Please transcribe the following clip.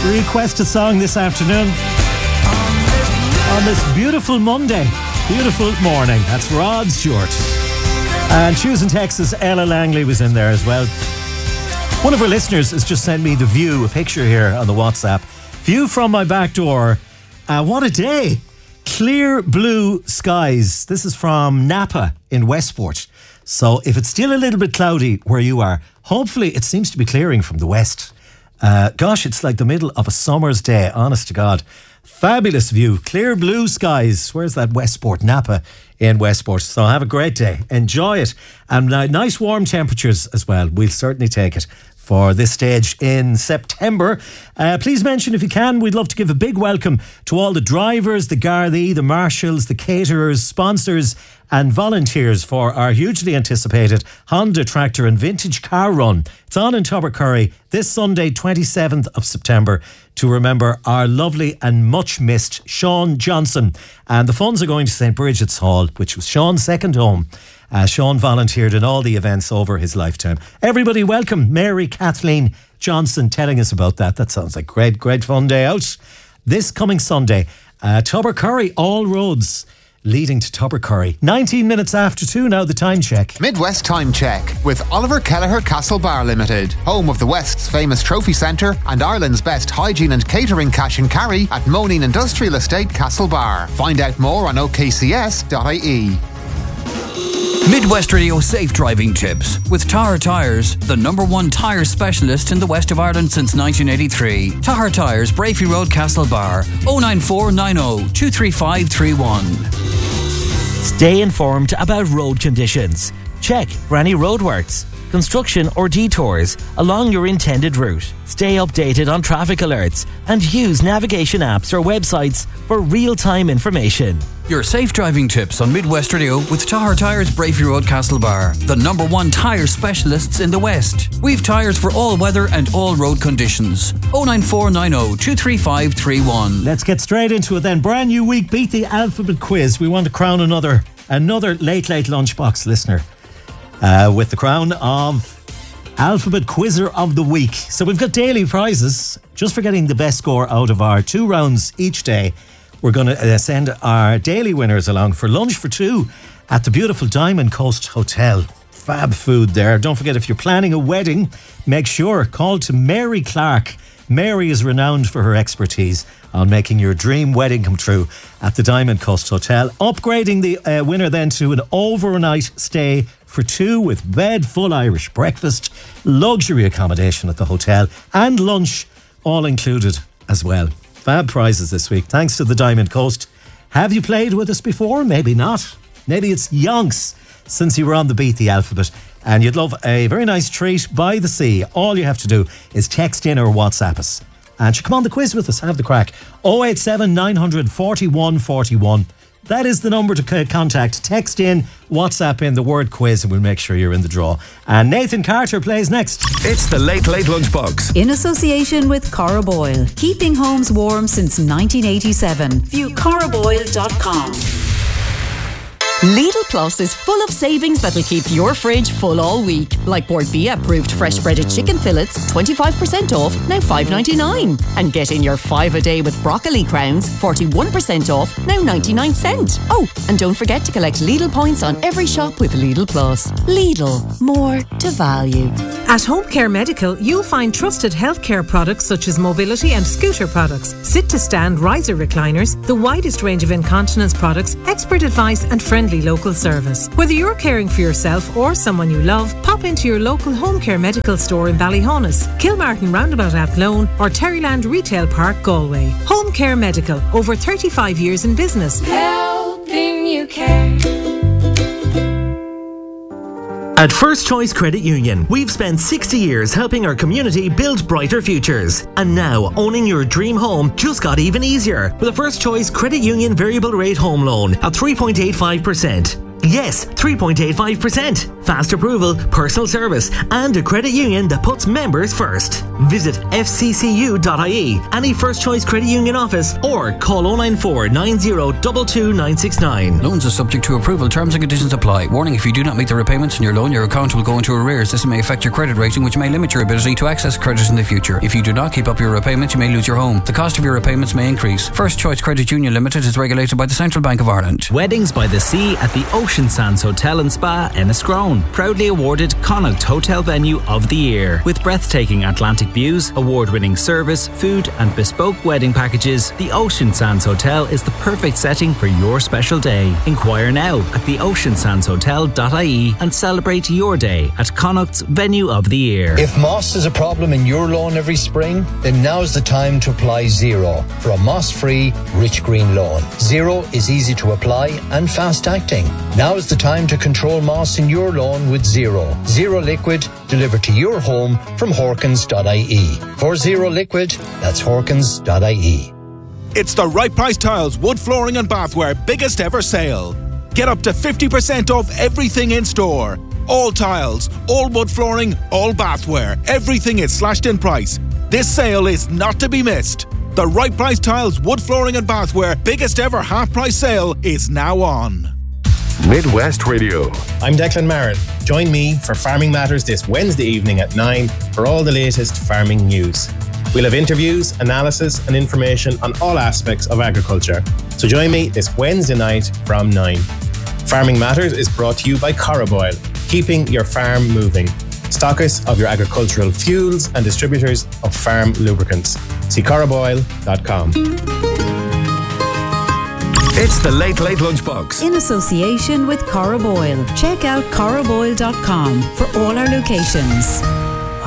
Requested song this afternoon on this beautiful Monday, beautiful morning. That's Rod Stewart. And Choosing Texas, Ella Langley was in there as well. One of our listeners has just sent me the view, a picture here on the WhatsApp. View from my back door. What a day. Clear blue skies. This is from Napa in Westport. So if it's still a little bit cloudy where you are, hopefully it seems to be clearing from the west. Gosh, it's like the middle of a summer's day, honest to God. Fabulous view, clear blue skies. Where's that Westport? Napa in Westport. So have a great day, enjoy it, and nice warm temperatures as well. We'll certainly take it for this stage in September. Please mention if you can, we'd love to give a big welcome to all the drivers, the Gardaí, the marshals, the caterers, sponsors and volunteers for our hugely anticipated Honda Tractor and Vintage Car Run. It's on in Tubbercurry this Sunday, 27th of September, to remember our lovely and much missed Sean Johnson. And the funds are going to St. Bridget's Hall, which was Sean's second home. Sean volunteered in all the events over his lifetime. Everybody welcome Mary Kathleen Johnson telling us about that. That sounds like great fun day out. This coming Sunday, Tubbercurry, all roads leading to Tubbercurry. 19 minutes after 2 now, the time check. Midwest Time Check with Oliver Kelleher Castle Bar Limited, home of the West's famous trophy centre and Ireland's best hygiene and catering cash and carry at Moneen Industrial Estate Castle Bar. Find out more on okcs.ie. Midwest Radio Safe Driving Tips with Tahar Tyres, the #1 tyre specialist in the west of Ireland since 1983. Tahar Tyres, Brafey Road, Castlebar, 09490 23531. Stay informed about road conditions. Check for any roadworks, construction or detours along your intended route. Stay updated on traffic alerts and use navigation apps or websites for real-time information. Your safe driving tips on Midwest Radio with Tahar Tyres, Brafey Road, Castlebar, the #1 tyre specialists in the West. We've tyres for all weather and all road conditions. 09490 23531. Let's get straight into it then. Brand new week, beat the alphabet quiz. We want to crown another late lunchbox listener with the crown of Alphabet Quizzer of the Week. So we've got daily prizes just for getting the best score out of our 2 rounds each day. We're going to send our daily winners along for lunch for 2 at the beautiful Diamond Coast Hotel. Fab food there. Don't forget, if you're planning a wedding, make sure call to Mary Clark. Mary is renowned for her expertise on making your dream wedding come true at the Diamond Coast Hotel. Upgrading the winner then to an overnight stay for 2 with bed, full Irish breakfast, luxury accommodation at the hotel and lunch all included as well. Fab prizes this week, thanks to the Diamond Coast. Have you played with us before? Maybe not. Maybe it's yonks since you were on the Beat the Alphabet and you'd love a very nice treat by the sea. All you have to do is text in or WhatsApp us. And you come on the quiz with us, have the crack. 087 900 41 41. That is the number to contact. Text in, WhatsApp in the word quiz and we'll make sure you're in the draw. And Nathan Carter plays next. It's the Late Lunchbox. In association with Cora Boyle. Keeping homes warm since 1987. View coraboyle.com. Lidl Plus is full of savings that'll keep your fridge full all week. Like Bord Bia approved fresh breaded chicken fillets, 25% off, now $5.99. And get in your 5 a day with broccoli crowns, 41% off, now 99 cents. Oh, and don't forget to collect Lidl points on every shop with Lidl Plus. Lidl, more to value. At Home Care Medical, you'll find trusted healthcare products such as mobility and scooter products, sit-to-stand riser recliners, the widest range of incontinence products, expert advice and friendly local service. Whether you're caring for yourself or someone you love, pop into your local Home Care Medical store in Ballyhonus, Kilmartin Roundabout Athlone or Terryland Retail Park, Galway. Home Care Medical, over 35 years in business. Helping you care. At First Choice Credit Union, we've spent 60 years helping our community build brighter futures. And now, owning your dream home just got even easier with a First Choice Credit Union variable rate home loan at 3.85%. Yes, 3.85%. fast approval, personal service, and a credit union that puts members first. Visit fccu.ie, any First Choice Credit Union office, or call 094 90 22 969. Loans are subject to approval. Terms and conditions apply. Warning: if you do not meet the repayments on your loan, your account will go into arrears. This may affect your credit rating, which may limit your ability to access credit in the future. If you do not keep up your repayments, you may lose your home. The cost of your repayments may increase. First Choice Credit Union Limited is regulated by the Central Bank of Ireland. Weddings by the Sea at the Ocean Sands Hotel and Spa, Enniscrone. Proudly awarded Connacht Hotel Venue of the Year. With breathtaking Atlantic views, award-winning service, food and bespoke wedding packages, the Ocean Sands Hotel is the perfect setting for your special day. Inquire now at theoceansandshotel.ie and celebrate your day at Connacht's Venue of the Year. If moss is a problem in your lawn every spring, then now's the time to apply Zero for a moss-free, rich green lawn. Zero is easy to apply and fast-acting. Now is the time to control moss in your lawn with Zero. Zero Liquid delivered to your home from Horkins.ie. For Zero Liquid, that's Horkins.ie. It's the Right Price Tiles wood flooring and bathware biggest ever sale. Get up to 50% off everything in store. All tiles, all wood flooring, all bathware. Everything is slashed in price. This sale is not to be missed. The Right Price Tiles wood flooring and bathware biggest ever half price sale is now on. Midwest Radio. I'm Declan Marin. Join me for Farming Matters this Wednesday evening at 9 for all the latest farming news. We'll have interviews, analysis and information on all aspects of agriculture. So join me this Wednesday night from 9. Farming Matters is brought to you by Coroboil, keeping your farm moving. Stockists of your agricultural fuels and distributors of farm lubricants. See coroboil.com. It's the Late Late Lunchbox. In association with Coroboil. Check out coroboil.com for all our locations.